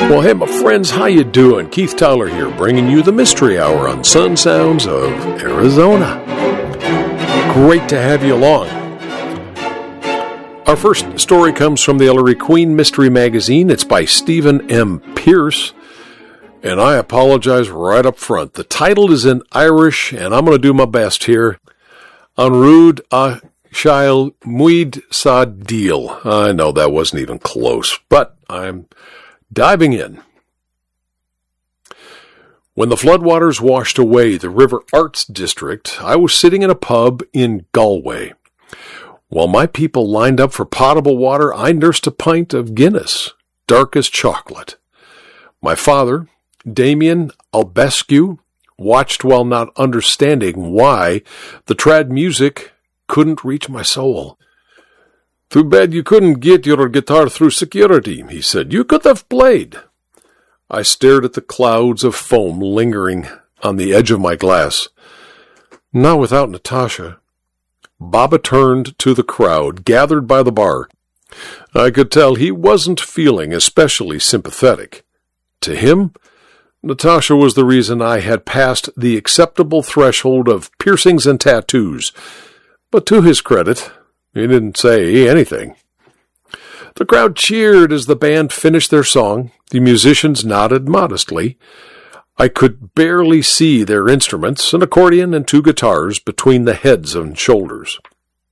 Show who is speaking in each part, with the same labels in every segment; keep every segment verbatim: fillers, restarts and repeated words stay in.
Speaker 1: Well, hey, my friends, how you doing? Keith Tyler here, bringing you the Mystery Hour on Sun Sounds of Arizona. Great to have you along. Our first story comes from the Ellery Queen Mystery Magazine. It's by Stephen M. Pierce, and I apologize right up front. The title is in Irish, and I'm going to do my best here. An Rúd a Shail Muid Sa Deal. I know that wasn't even close, but I'm diving in. When the floodwaters washed away the River Arts District, I was sitting in a pub in Galway. While my people lined up for potable water, I nursed a pint of Guinness, dark as chocolate. My father, Damien Albescu, watched while not understanding why the trad music couldn't reach my soul. "Too bad you couldn't get your guitar through security," he said. "You could have played." I stared at the clouds of foam lingering on the edge of my glass. Not without Natasha. Baba turned to the crowd gathered by the bar. I could tell he wasn't feeling especially sympathetic. To him, Natasha was the reason I had passed the acceptable threshold of piercings and tattoos. But to his credit, he didn't say anything. The crowd cheered as the band finished their song. The musicians nodded modestly. I could barely see their instruments, an accordion and two guitars, between the heads and shoulders.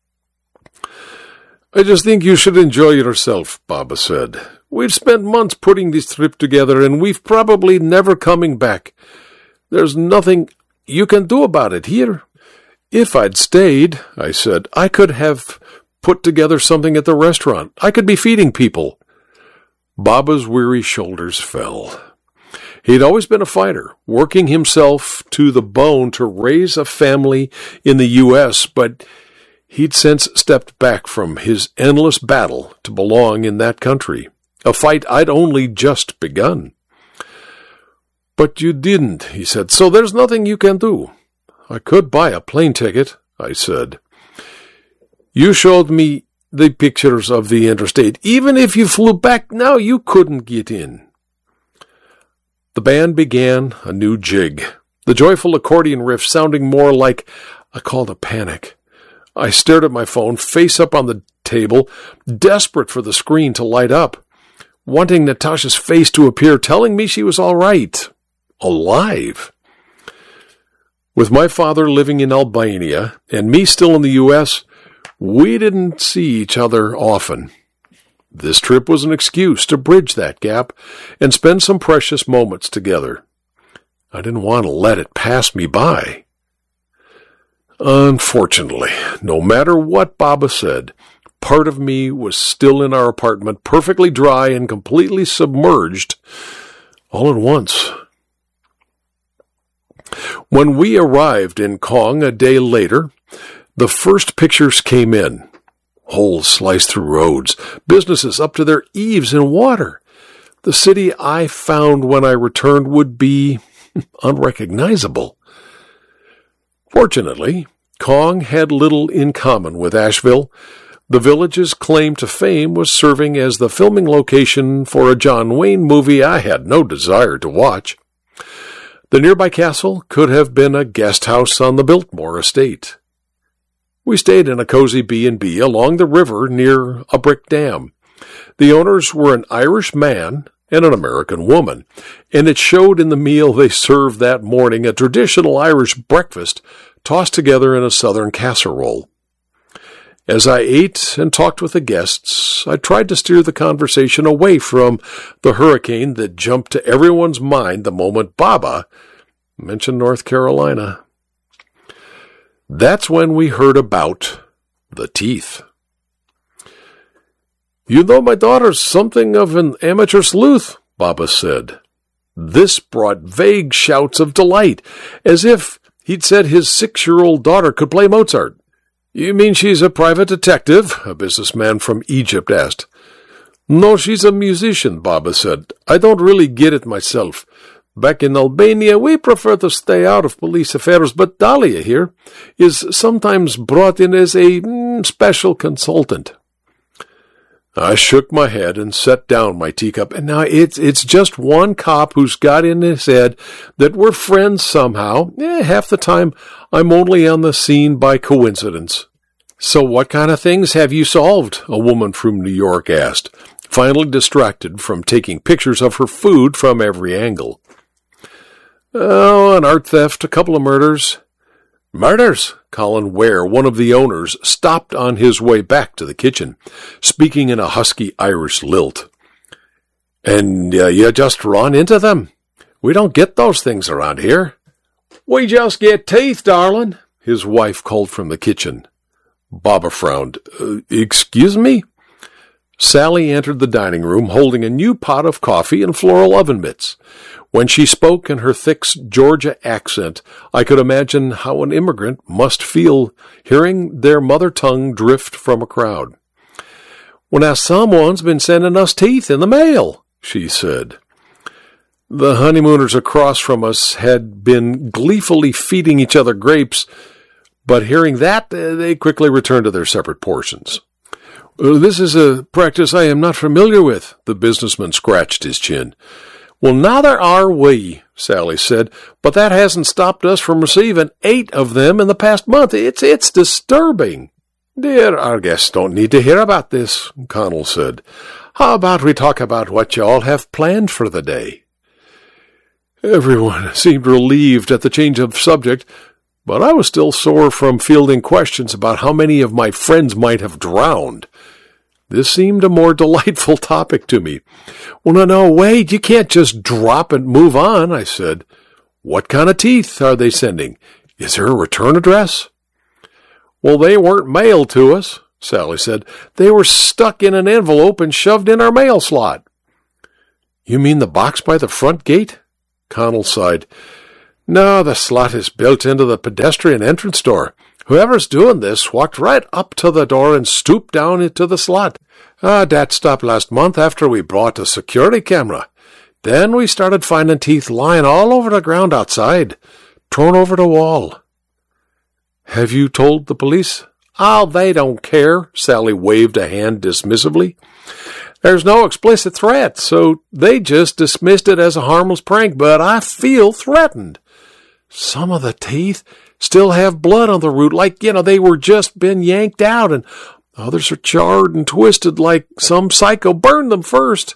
Speaker 1: "I just think you should enjoy yourself," Baba said. "We've spent months putting this trip together, and we've probably never coming back. There's nothing you can do about it here." "If I'd stayed," I said, "I could have put together something at the restaurant. I could be feeding people." Baba's weary shoulders fell. He'd always been a fighter, working himself to the bone to raise a family in the U S, but he'd since stepped back from his endless battle to belong in that country, a fight I'd only just begun. "But you didn't," he said, "so there's nothing you can do." "I could buy a plane ticket," I said. "You showed me the pictures of the interstate. Even if you flew back now, you couldn't get in." The band began a new jig, the joyful accordion riff sounding more like a call to panic. I stared at my phone, face up on the table, desperate for the screen to light up, wanting Natasha's face to appear, telling me she was all right, alive. With my father living in Albania and me still in the U S, we didn't see each other often. This trip was an excuse to bridge that gap and spend some precious moments together. I didn't want to let it pass me by. Unfortunately, no matter what Baba said, part of me was still in our apartment, perfectly dry and completely submerged all at once. When we arrived in Kong a day later, the first pictures came in. Holes sliced through roads, businesses up to their eaves in water. The city I found when I returned would be unrecognizable. Fortunately, Kong had little in common with Asheville. The village's claim to fame was serving as the filming location for a John Wayne movie I had no desire to watch. The nearby castle could have been a guest house on the Biltmore estate. We stayed in a cozy B and B along the river near a brick dam. The owners were an Irish man and an American woman, and it showed in the meal they served that morning, a traditional Irish breakfast tossed together in a southern casserole. As I ate and talked with the guests, I tried to steer the conversation away from the hurricane that jumped to everyone's mind the moment Baba mentioned North Carolina. That's when we heard about the teeth. "You know, my daughter's something of an amateur sleuth," Baba said. This brought vague shouts of delight, as if he'd said his six-year-old daughter could play Mozart. "You mean she's a private detective?" a businessman from Egypt asked. "No, she's a musician," Baba said. "I don't really get it myself. Back in Albania, we prefer to stay out of police affairs, but Dahlia here is sometimes brought in as a mm, special consultant." I shook my head and set down my teacup. And now it's it's just one cop who's got in his head that we're friends somehow. Eh, half the time, I'm only on the scene by coincidence. So what kind of things have you solved? A woman from New York asked, finally distracted from taking pictures of her food from every angle. Oh, an art theft, a couple of murders. Murders? Colin Ware, one of the owners, stopped on his way back to the kitchen, speaking in a husky Irish lilt. And uh, you just run into them. We don't get those things around here. We just get teeth, darling, his wife called from the kitchen. Baba frowned. Uh, excuse me? Sally entered the dining room holding a new pot of coffee and floral oven mitts. When she spoke in her thick Georgia accent, I could imagine how an immigrant must feel hearing their mother tongue drift from a crowd. Well, now someone's been sending us teeth in the mail, she said. The honeymooners across from us had been gleefully feeding each other grapes, but hearing that, they quickly returned to their separate portions. This is a practice I am not familiar with, the businessman scratched his chin. Well, neither are we, Sally said, but that hasn't stopped us from receiving eight of them in the past month. It's it's disturbing. Dear, our guests don't need to hear about this, Connell said. How about we talk about what you all have planned for the day? Everyone seemed relieved at the change of subject, but I was still sore from fielding questions about how many of my friends might have drowned. This seemed a more delightful topic to me. Well, no, no, wait, you can't just drop and move on, I said. What kind of teeth are they sending? Is there a return address? Well, they weren't mailed to us, Sally said. They were stuck in an envelope and shoved in our mail slot. You mean the box by the front gate? Connell sighed. No, the slot is built into the pedestrian entrance door. Whoever's doing this walked right up to the door and stooped down into the slot. Ah, that stopped last month after we brought a security camera. Then we started finding teeth lying all over the ground outside, thrown over the wall. Have you told the police? Oh, they don't care, Sally waved a hand dismissively. There's no explicit threat, so they just dismissed it as a harmless prank, but I feel threatened. Some of the teeth still have blood on the root, like, you know, they were just been yanked out, and others are charred and twisted like some psycho burned them first.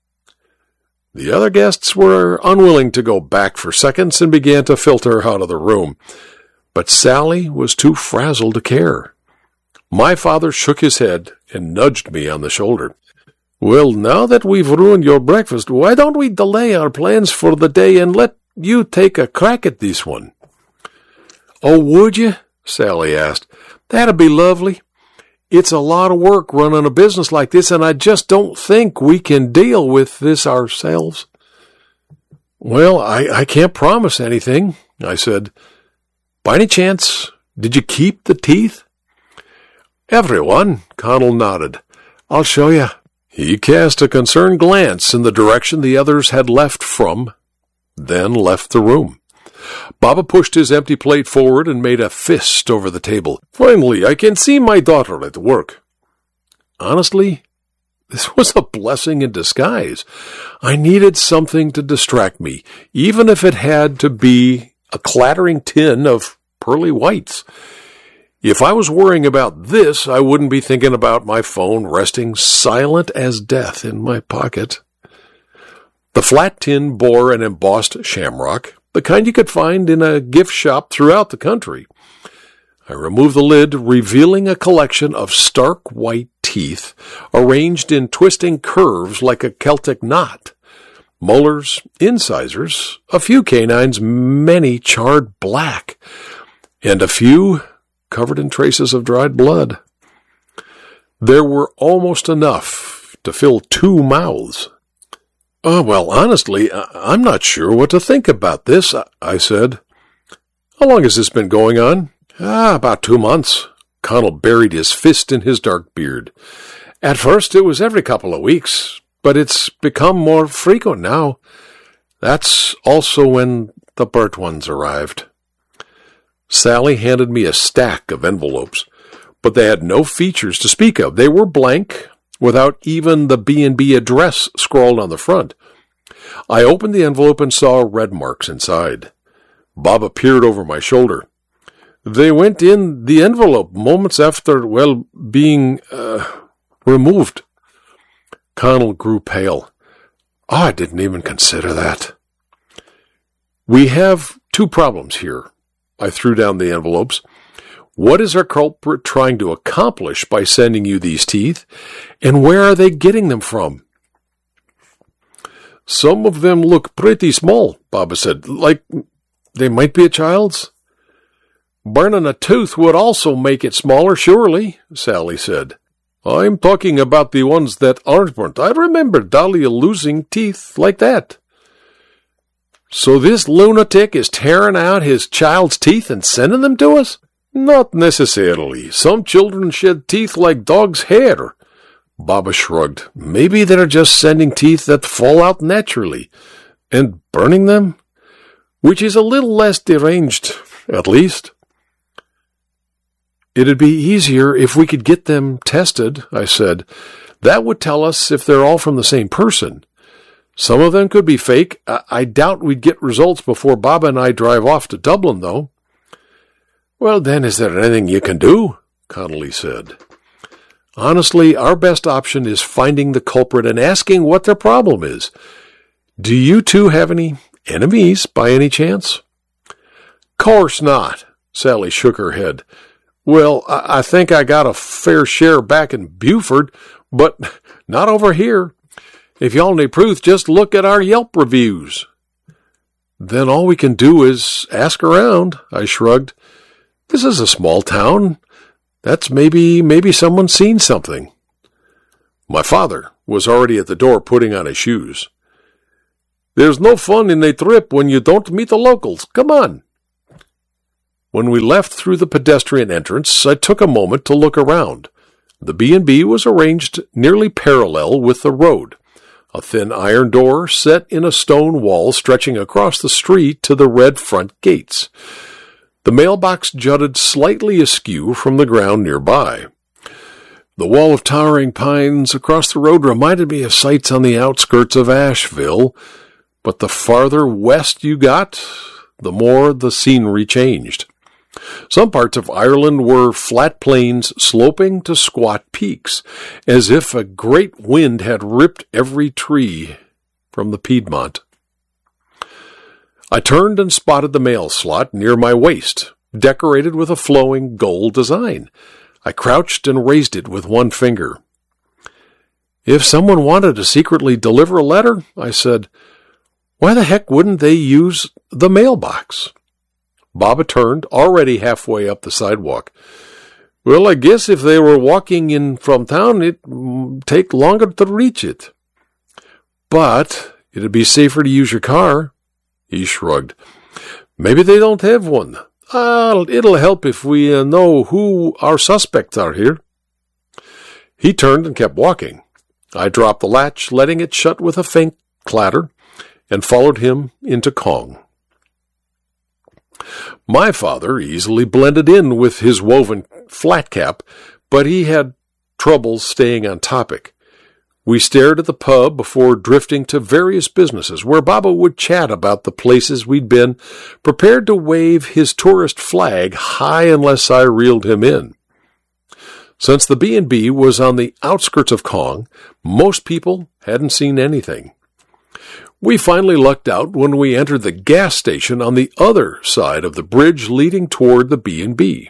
Speaker 1: The other guests were unwilling to go back for seconds and began to filter out of the room, but Sally was too frazzled to care. My father shook his head and nudged me on the shoulder. Well, now that we've ruined your breakfast, why don't we delay our plans for the day and let you take a crack at this one? Oh, would you? Sally asked. That'd be lovely. It's a lot of work running a business like this, and I just don't think we can deal with this ourselves. Well, I, I can't promise anything, I said. By any chance, did you keep the teeth? Everyone, Connell nodded. I'll show you. He cast a concerned glance in the direction the others had left from, then left the room. Baba pushed his empty plate forward and made a fist over the table. Finally, I can see my daughter at work. Honestly, this was a blessing in disguise. I needed something to distract me, even if it had to be a clattering tin of pearly whites. If I was worrying about this, I wouldn't be thinking about my phone resting silent as death in my pocket. The flat tin bore an embossed shamrock, the kind you could find in a gift shop throughout the country. I removed the lid, revealing a collection of stark white teeth arranged in twisting curves like a Celtic knot. Molars, incisors, a few canines, many charred black, and a few covered in traces of dried blood. There were almost enough to fill two mouths. Oh, well, honestly, I'm not sure what to think about this, I said. How long has this been going on? Ah, about two months. Connell buried his fist in his dark beard. At first, it was every couple of weeks, but it's become more frequent now. That's also when the burnt ones arrived. Sally handed me a stack of envelopes, but they had no features to speak of. They were blank, without even the B and B address scrawled on the front. I opened the envelope and saw red marks inside. Baba peered over my shoulder. They went in the envelope moments after, well, being, uh, removed. Connell grew pale. Oh, I didn't even consider that. We have two problems here. I threw down the envelopes. What is our culprit trying to accomplish by sending you these teeth, and where are they getting them from? Some of them look pretty small, Baba said, like they might be a child's. Burning a tooth would also make it smaller, surely, Sally said. I'm talking about the ones that aren't burnt. I remember Dahlia losing teeth like that. So this lunatic is tearing out his child's teeth and sending them to us? Not necessarily. Some children shed teeth like dog's hair. Baba shrugged. Maybe they're just sending teeth that fall out naturally and burning them, which is a little less deranged, at least. It'd be easier if we could get them tested, I said. That would tell us if they're all from the same person. Some of them could be fake. I, I doubt we'd get results before Baba and I drive off to Dublin, though. Well, then, is there anything you can do? Connolly said. Honestly, our best option is finding the culprit and asking what their problem is. Do you two have any enemies, by any chance? Course not, Sally shook her head. Well, I, I think I got a fair share back in Beaufort, but not over here. If y'all need proof, just look at our Yelp reviews. Then all we can do is ask around, I shrugged. This is a small town. That's maybe, maybe someone's seen something. My father was already at the door putting on his shoes. There's no fun in a trip when you don't meet the locals. Come on. When we left through the pedestrian entrance, I took a moment to look around. The B and B was arranged nearly parallel with the road. A thin iron door set in a stone wall stretching across the street to the red front gates. The mailbox jutted slightly askew from the ground nearby. The wall of towering pines across the road reminded me of sights on the outskirts of Asheville, but the farther west you got, the more the scenery changed. Some parts of Ireland were flat plains sloping to squat peaks, as if a great wind had ripped every tree from the Piedmont. I turned and spotted the mail slot near my waist, decorated with a flowing gold design. I crouched and raised it with one finger. If someone wanted to secretly deliver a letter, I said, why the heck wouldn't they use the mailbox? Baba turned, already halfway up the sidewalk. Well, I guess if they were walking in from town, it'd take longer to reach it. But it'd be safer to use your car. He shrugged. Maybe they don't have one. Uh, it'll help if we uh, know who our suspects are here. He turned and kept walking. I dropped the latch, letting it shut with a faint clatter, and followed him into Cong. My father easily blended in with his woven flat cap, but he had trouble staying on topic. We stared at the pub before drifting to various businesses, where Baba would chat about the places we'd been, prepared to wave his tourist flag high unless I reeled him in. Since the B and B was on the outskirts of Cong, most people hadn't seen anything. We finally lucked out when we entered the gas station on the other side of the bridge leading toward the B and B.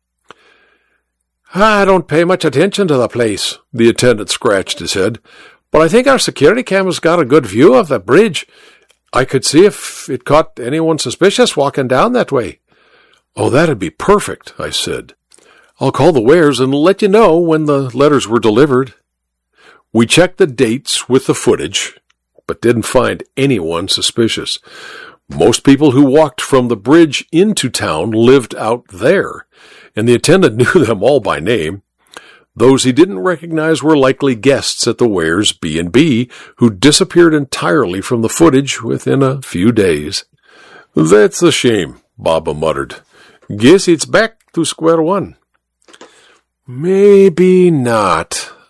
Speaker 1: I don't pay much attention to the place, the attendant scratched his head, but I think our security camera's got a good view of the bridge. I could see if it caught anyone suspicious walking down that way. Oh, that'd be perfect, I said. I'll call the Wares and let you know when the letters were delivered. We checked the dates with the footage, but didn't find anyone suspicious. Most people who walked from the bridge into town lived out there, and the attendant knew them all by name. Those he didn't recognize were likely guests at the Wares B and B, who disappeared entirely from the footage within a few days. That's a shame, Baba muttered. Guess it's back to square one. Maybe not,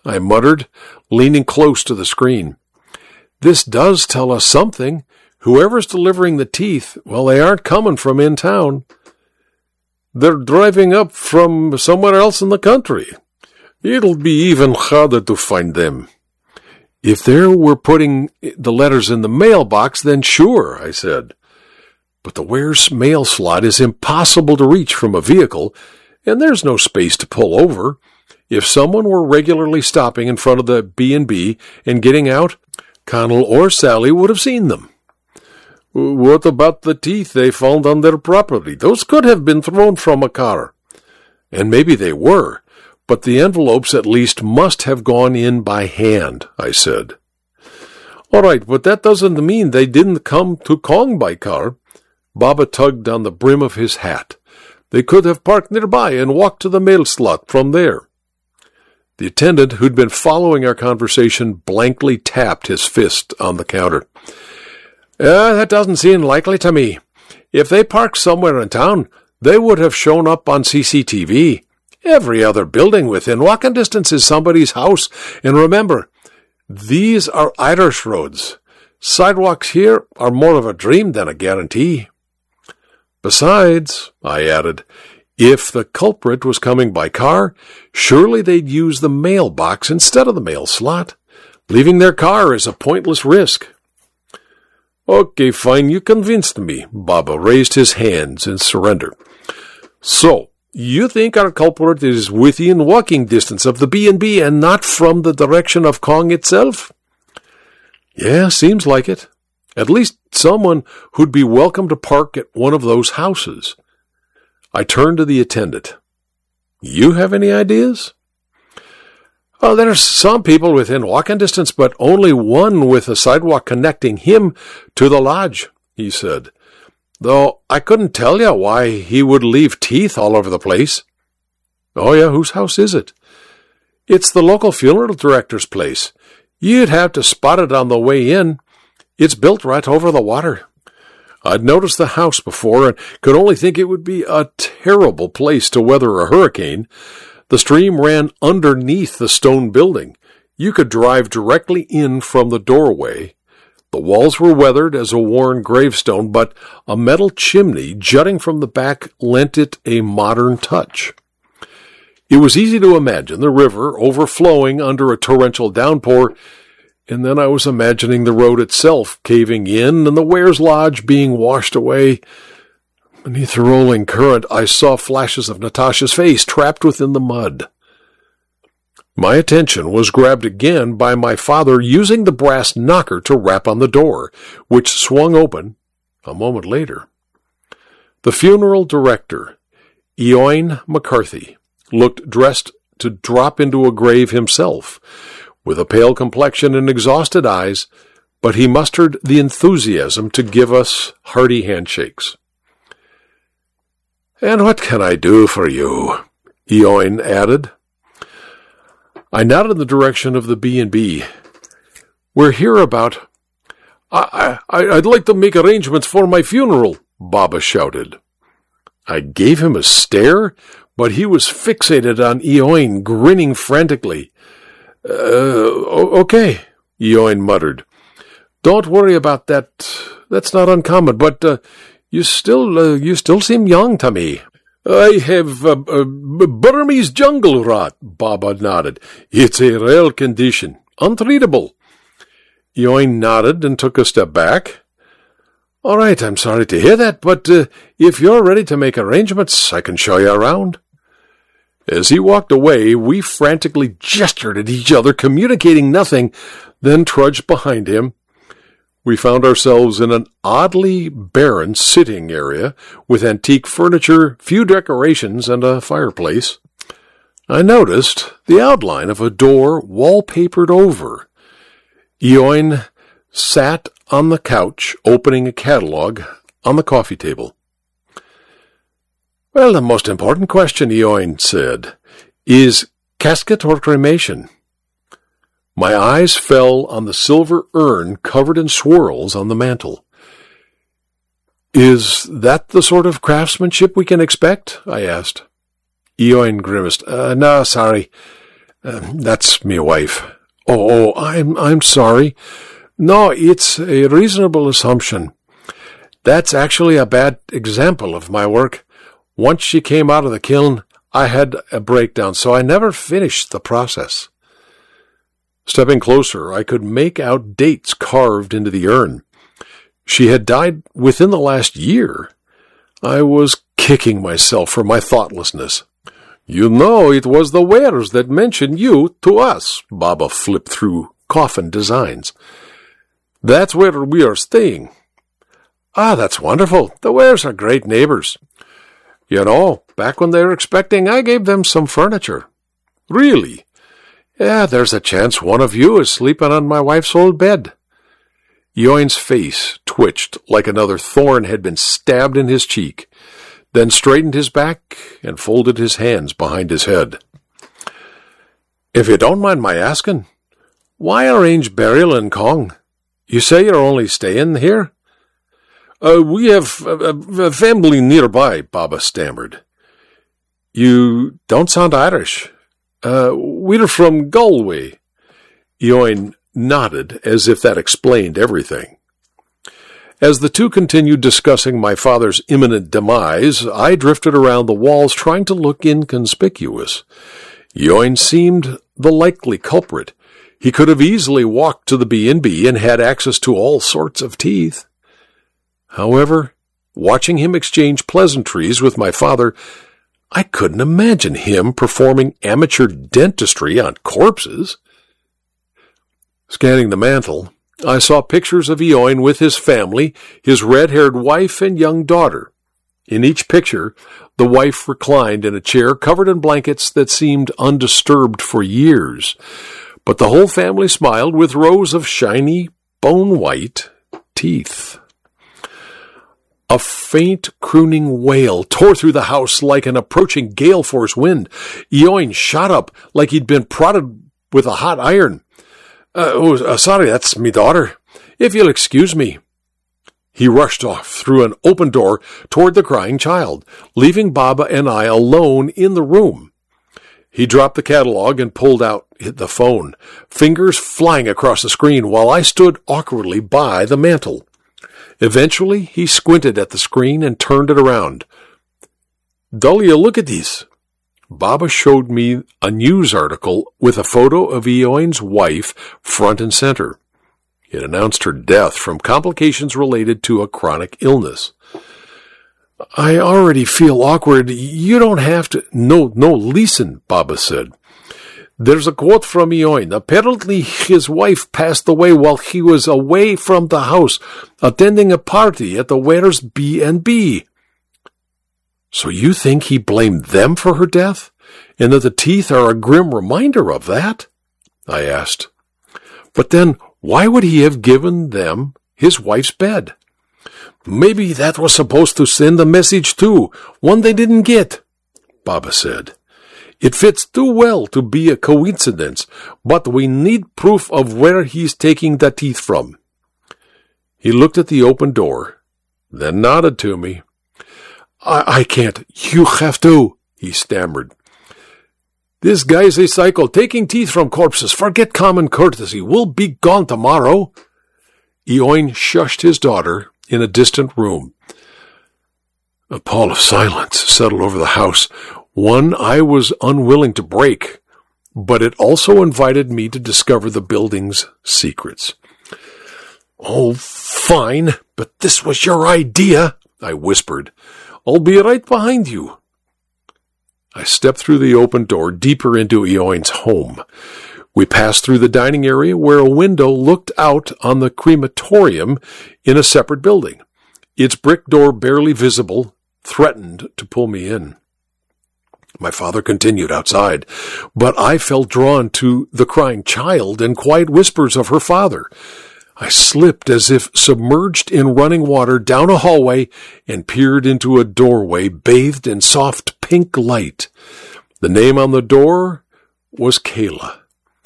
Speaker 1: I muttered, leaning close to the screen. This does tell us something. Whoever's delivering the teeth, well, they aren't coming from in town. They're driving up from somewhere else in the country. It'll be even harder to find them. If they were putting the letters in the mailbox, then sure, I said. But the ware's mail slot is impossible to reach from a vehicle, and there's no space to pull over. If someone were regularly stopping in front of the B and B and getting out, Connell or Sally would have seen them. What about the teeth they found on their property? Those could have been thrown from a car. And maybe they were, but the envelopes at least must have gone in by hand, I said. All right, but that doesn't mean they didn't come to Kong by car. Baba tugged on the brim of his hat. They could have parked nearby and walked to the mail slot from there. The attendant, who'd been following our conversation, blankly tapped his fist on the counter. Uh, that doesn't seem likely to me. If they parked somewhere in town, they would have shown up on C C T V. Every other building within walking distance is somebody's house. And remember, these are Irish roads. Sidewalks here are more of a dream than a guarantee. Besides, I added, if the culprit was coming by car, surely they'd use the mailbox instead of the mail slot. Leaving their car is a pointless risk. Okay, fine, you convinced me. Baba raised his hands in surrender. So, you think our culprit is within walking distance of the B and B and not from the direction of Kong itself? Yeah, seems like it. At least someone who'd be welcome to park at one of those houses. I turned to the attendant. You have any ideas? Oh, there's some people within walking distance, but only one with a sidewalk connecting him to the lodge, he said. Though I couldn't tell you why he would leave teeth all over the place. Oh, yeah, whose house is it? It's the local funeral director's place. You'd have to spot it on the way in. It's built right over the water. I'd noticed the house before and could only think it would be a terrible place to weather a hurricane. The stream ran underneath the stone building. You could drive directly in from the doorway. The walls were weathered as a worn gravestone, but a metal chimney jutting from the back lent it a modern touch. It was easy to imagine the river overflowing under a torrential downpour, and then I was imagining the road itself caving in and the Ware's Lodge being washed away. Beneath the rolling current, I saw flashes of Natasha's face trapped within the mud. My attention was grabbed again by my father using the brass knocker to rap on the door, which swung open a moment later. The funeral director, Eoin McCarthy, looked dressed to drop into a grave himself, with a pale complexion and exhausted eyes, but he mustered the enthusiasm to give us hearty handshakes. And what can I do for you? Eoin added. I nodded in the direction of the B and B. We're here about... I, I, I'd like to make arrangements for my funeral, Baba shouted. I gave him a stare, but he was fixated on Eoin, grinning frantically. Uh, okay, Eoin muttered. Don't worry about that. That's not uncommon, but uh, you still uh, you still seem young to me. I have uh, uh, Burmese jungle rot, Baba nodded. It's a rare condition, untreatable. Eoin nodded and took a step back. All right, I'm sorry to hear that, but uh, if you're ready to make arrangements, I can show you around. As he walked away, we frantically gestured at each other, communicating nothing, then trudged behind him. We found ourselves in an oddly barren sitting area with antique furniture, few decorations, and a fireplace. I noticed the outline of a door wallpapered over. Eoin sat on the couch, opening a catalog on the coffee table. Well, the most important question, Eoin said, is casket or cremation? My eyes fell on the silver urn covered in swirls on the mantel. Is that the sort of craftsmanship we can expect? I asked. Eoin grimaced. Uh, no, sorry. Uh, that's me wife. Oh, I'm, I'm sorry. No, it's a reasonable assumption. That's actually a bad example of my work. Once she came out of the kiln, I had a breakdown, so I never finished the process. Stepping closer, I could make out dates carved into the urn. She had died within the last year. I was kicking myself for my thoughtlessness. You know, it was the wares that mentioned you to us, Baba flipped through coffin designs. That's where we are staying. Ah, that's wonderful. The wares are great neighbors. You know, back when they were expecting, I gave them some furniture. Really? Yeah, there's a chance one of you is sleeping on my wife's old bed. Eoin's face twitched like another thorn had been stabbed in his cheek, then straightened his back and folded his hands behind his head. If you don't mind my asking, why arrange burial in Kong? You say you're only staying here? Uh, we have a, a family nearby, Baba stammered. You don't sound Irish. Uh, we're from Galway. Eoin nodded as if that explained everything. As the two continued discussing my father's imminent demise, I drifted around the walls trying to look inconspicuous. Eoin seemed the likely culprit. He could have easily walked to the B and B and had access to all sorts of teeth. However, watching him exchange pleasantries with my father, I couldn't imagine him performing amateur dentistry on corpses. Scanning the mantel, I saw pictures of Eoin with his family, his red-haired wife and young daughter. In each picture, the wife reclined in a chair covered in blankets that seemed undisturbed for years, but the whole family smiled with rows of shiny, bone-white teeth. A faint, crooning wail tore through the house like an approaching gale-force wind. Eoin shot up like he'd been prodded with a hot iron. Uh, oh, uh, sorry, that's me daughter. If you'll excuse me. He rushed off through an open door toward the crying child, leaving Baba and I alone in the room. He dropped the catalog and pulled out the phone, fingers flying across the screen while I stood awkwardly by the mantel. Eventually, he squinted at the screen and turned it around. Dahlia, look at these. Baba showed me a news article with a photo of Eoin's wife front and center. It announced her death from complications related to a chronic illness. I already feel awkward. You don't have to... No, no, listen, Baba said. There's a quote from Eoin. Apparently his wife passed away while he was away from the house, attending a party at the Wares B and B. So you think he blamed them for her death, and that the teeth are a grim reminder of that? I asked. But then, why would he have given them his wife's bed? Maybe that was supposed to send a message too, one they didn't get, Baba said. It fits too well to be a coincidence, but we need proof of where he's taking the teeth from. He looked at the open door, then nodded to me. I, I can't. You have to, he stammered. This guy's a psycho, taking teeth from corpses. Forget common courtesy. We'll be gone tomorrow. Eoin shushed his daughter in a distant room. A pall of silence settled over the house, one I was unwilling to break, but it also invited me to discover the building's secrets. Oh, fine, but this was your idea, I whispered. I'll be right behind you. I stepped through the open door deeper into Eoin's home. We passed through the dining area where a window looked out on the crematorium in a separate building. Its brick door, barely visible, threatened to pull me in. My father continued outside, but I felt drawn to the crying child and quiet whispers of her father. I slipped as if submerged in running water down a hallway and peered into a doorway bathed in soft pink light. The name on the door was Kayla.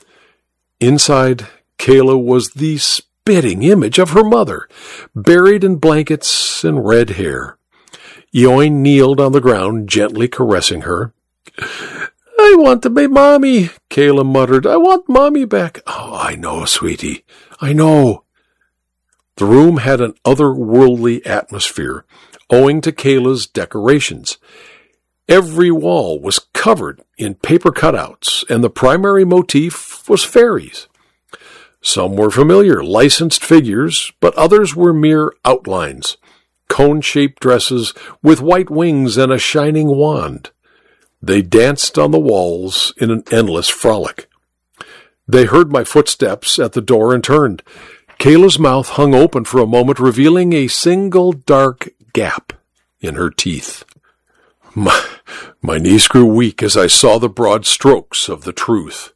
Speaker 1: Inside, Kayla was the spitting image of her mother, buried in blankets and red hair. Eoin kneeled on the ground, gently caressing her. I I want to be Mommy, Kayla muttered. I want Mommy back. Oh, I know, sweetie. I know. The room had an otherworldly atmosphere, owing to Kayla's decorations. Every wall was covered in paper cutouts, and the primary motif was fairies. Some were familiar, licensed figures, but others were mere outlines, cone-shaped dresses with white wings and a shining wand. They danced on the walls in an endless frolic. They heard my footsteps at the door and turned. Kayla's mouth hung open for a moment, revealing a single dark gap in her teeth. My, my knees grew weak as I saw the broad strokes of the truth.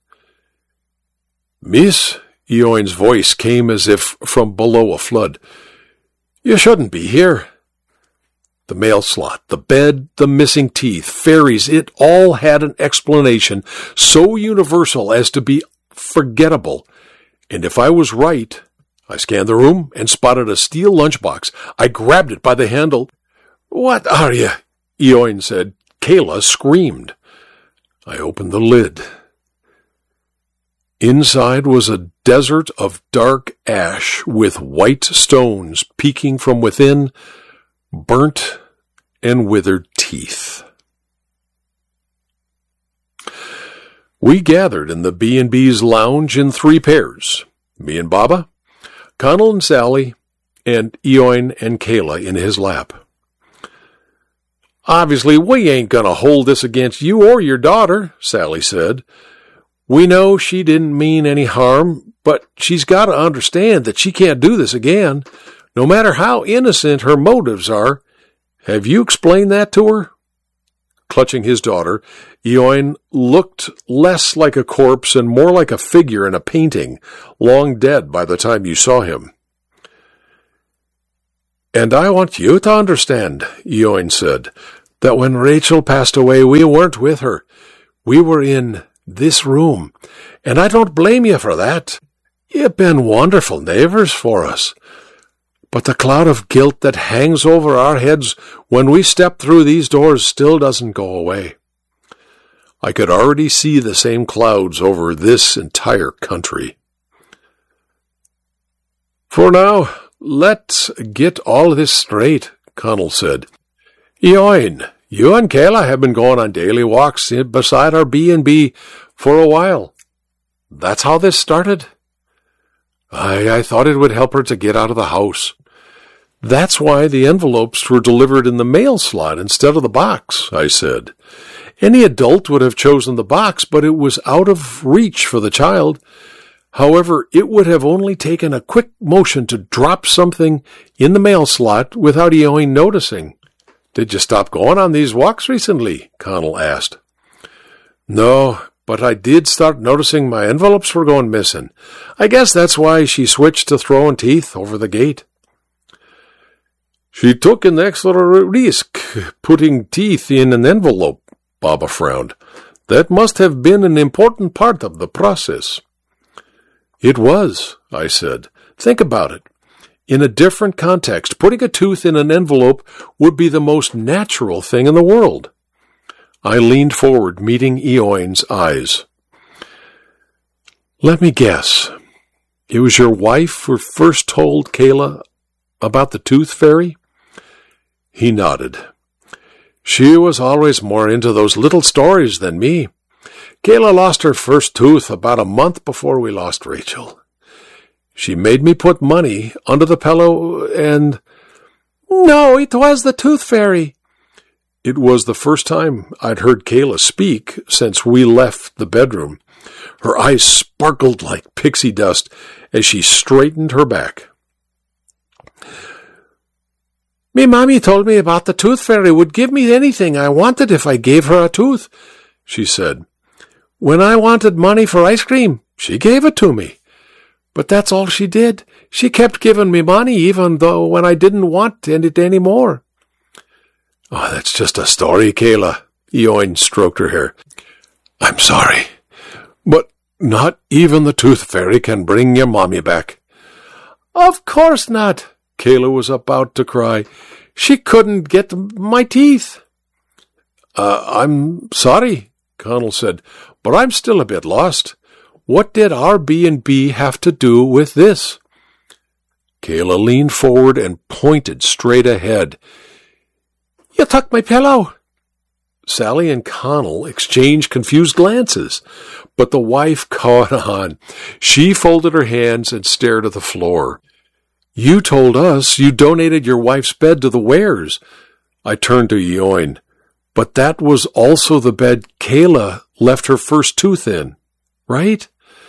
Speaker 1: Miss, Eoin's voice came as if from below a flood. You shouldn't be here. The mail slot, the bed, the missing teeth, fairies, it all had an explanation so universal as to be forgettable. And if I was right, I scanned the room and spotted a steel lunchbox. I grabbed it by the handle. What are you? Eoin said. Kayla screamed. I opened the lid. Inside was a desert of dark ash with white stones peeking from within, burnt and withered teeth. We gathered in the B and B's lounge in three pairs, me and Baba, Connell and Sally, and Eoin and Kayla in his lap. Obviously, we ain't going to hold this against you or your daughter, Sally said. We know she didn't mean any harm, but she's got to understand that she can't do this again, no matter how innocent her motives are. Have you explained that to her? Clutching his daughter, Eoin looked less like a corpse and more like a figure in a painting, long dead by the time you saw him. And I want you to understand, Eoin said, that when Rachel passed away, we weren't with her. We were in this room, and I don't blame you for that. You've been wonderful neighbors for us. But the cloud of guilt that hangs over our heads when we step through these doors still doesn't go away. I could already see the same clouds over this entire country. For now, let's get all this straight, Connell said. Eoin, you and Kayla have been going on daily walks beside our B and B for a while. That's how this started? I, I thought it would help her to get out of the house. That's why the envelopes were delivered in the mail slot instead of the box, I said. Any adult would have chosen the box, but it was out of reach for the child. However, it would have only taken a quick motion to drop something in the mail slot without Eoin noticing. Did you stop going on these walks recently? Connell asked. No, but I did start noticing my envelopes were going missing. I guess that's why she switched to throwing teeth over the gate. She took an extra risk, putting teeth in an envelope, Baba frowned. That must have been an important part of the process. It was, I said. Think about it. In a different context, putting a tooth in an envelope would be the most natural thing in the world. I leaned forward, meeting Eoin's eyes. Let me guess. It was your wife who first told Kayla about the tooth fairy? He nodded. She was always more into those little stories than me. Kayla lost her first tooth about a month before we lost Rachel. She made me put money under the pillow and... No, it was the tooth fairy. It was the first time I'd heard Kayla speak since we left the bedroom. Her eyes sparkled like pixie dust as she straightened her back. Me mommy told me about the tooth fairy would give me anything I wanted if I gave her a tooth, she said. When I wanted money for ice cream, she gave it to me. But that's all she did. She kept giving me money even though when I didn't want it anymore. Oh, that's just a story, Kayla. Eoin stroked her hair. I'm sorry, but not even the tooth fairy can bring your mommy back. Of course not. Kayla was about to cry. She couldn't get my teeth. Uh, I'm sorry, Connell said, "but I'm still a bit lost. What did our B and B have to do with this?" Kayla leaned forward and pointed straight ahead. "You took my pillow." Sally and Connell exchanged confused glances, but the wife caught on. She folded her hands and stared at the floor. "You told us you donated your wife's bed to the Wares." I turned to Eoin. "But that was also the bed Kayla left her first tooth in, right?"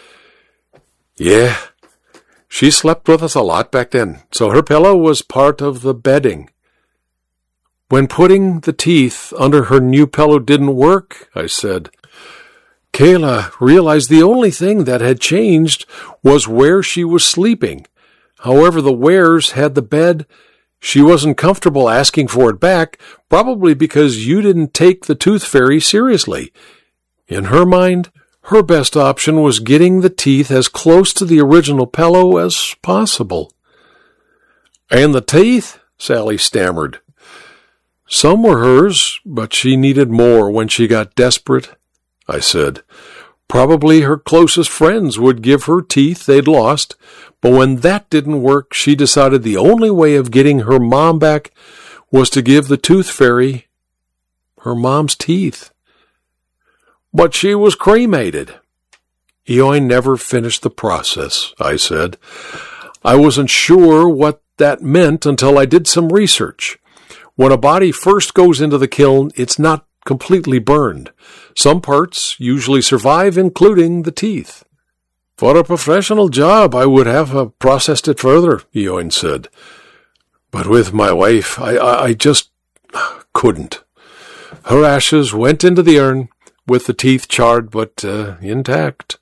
Speaker 1: "Yeah. She slept with us a lot back then, so her pillow was part of the bedding." "When putting the teeth under her new pillow didn't work," I said, "Kayla realized the only thing that had changed was where she was sleeping. However, the Wares had the bed. She wasn't comfortable asking for it back, probably because you didn't take the tooth fairy seriously. In her mind, her best option was getting the teeth as close to the original pillow as possible." "And the teeth?" Sally stammered. "Some were hers, but she needed more when she got desperate," I said. "Probably her closest friends would give her teeth they'd lost, but when that didn't work, she decided the only way of getting her mom back was to give the tooth fairy her mom's teeth." "But she was cremated." "Eoin never finished the process," I said. "I wasn't sure what that meant until I did some research. When a body first goes into the kiln, it's not completely burned. Some parts usually survive, including the teeth." "For a professional job, I would have uh, processed it further," Eoin said. "But with my wife, I, I, I just couldn't. Her ashes went into the urn, with the teeth charred but uh, intact."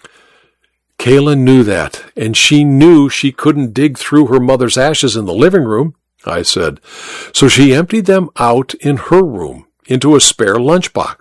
Speaker 1: Kayla knew that, and she knew she couldn't dig through her mother's ashes in the living room, I said. So she emptied them out in her room, into a spare lunchbox.